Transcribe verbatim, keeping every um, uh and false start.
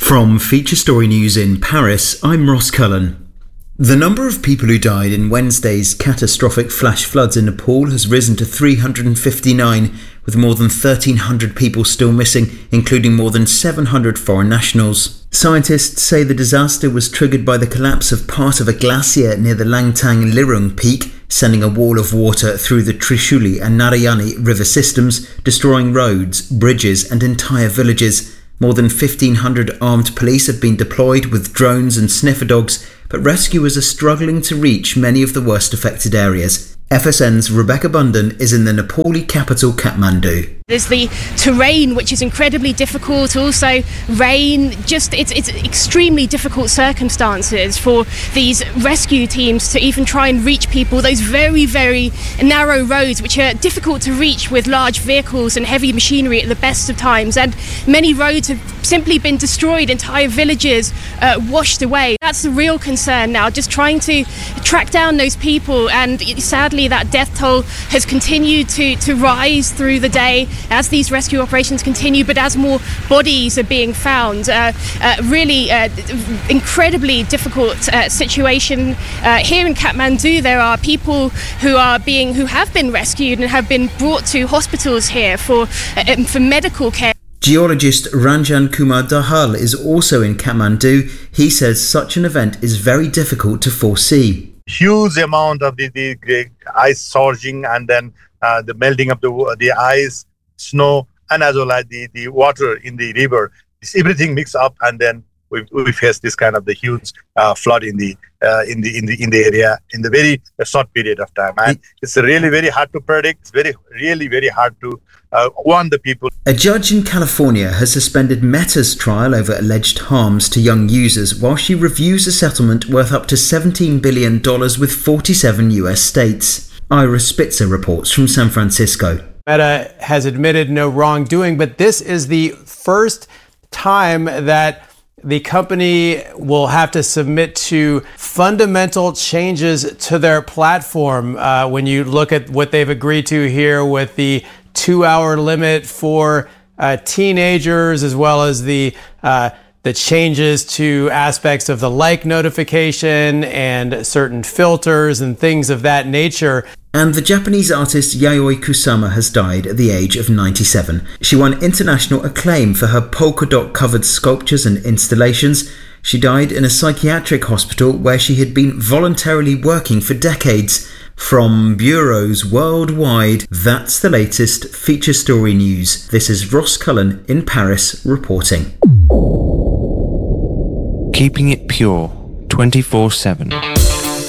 From Feature Story News in Paris, I'm Ross Cullen. The number of people who died in Wednesday's catastrophic flash floods in Nepal has risen to three hundred fifty-nine, with more than thirteen hundred people still missing, including more than seven hundred foreign nationals. Scientists say the disaster was triggered by the collapse of part of a glacier near the Langtang Lirung peak, sending a wall of water through the Trishuli and Narayani river systems, destroying roads, bridges and entire villages. More than fifteen hundred armed police have been deployed with drones and sniffer dogs, but rescuers are struggling to reach many of the worst affected areas. F S N's Rebecca Bunden is in the Nepali capital Kathmandu. There's the terrain, which is incredibly difficult. Also, rain. Just it's it's extremely difficult circumstances for these rescue teams to even try and reach people. Those very very narrow roads, which are difficult to reach with large vehicles and heavy machinery at the best of times. And many roads have simply been destroyed. Entire villages uh, washed away. That's the real concern now. Just trying to track down those people. And sadly, that death toll has continued to to rise through the day as these rescue operations continue, but as more bodies are being found. Uh, uh, really uh, incredibly difficult uh, situation. Uh, here in Kathmandu, there are people who are being who have been rescued and have been brought to hospitals here for uh, for medical care. Geologist Ranjan Kumar Dahal is also in Kathmandu. He says such an event is very difficult to foresee. Huge amount of the, the, the ice surging, and then uh, the melting of the the ice, snow, and as well as the, the water in the river. It's everything mixed up, and then we we face this kind of the huge uh, flood in the uh, in the in the in the area in the very uh, short period of time. And it's really very hard to predict. It's very really very hard to uh, warn the people. A judge in California has suspended Meta's trial over alleged harms to young users while she reviews a settlement worth up to seventeen billion dollars with forty-seven U S states. Ira Spitzer reports from San Francisco. Meta has admitted no wrongdoing, but this is the first time that the company will have to submit to fundamental changes to their platform. Uh, when you look at what they've agreed to here with the two-hour limit for uh, teenagers, as well as the uh, the changes to aspects of the like notification and certain filters and things of that nature. And the Japanese artist Yayoi Kusama has died at the age of ninety-seven. She won international acclaim for her polka dot covered sculptures and installations. She died in a psychiatric hospital where she had been voluntarily working for decades. From bureaus worldwide, that's the latest Feature Story News. This is Ross Cullen in Paris reporting. Keeping it pure, twenty-four seven.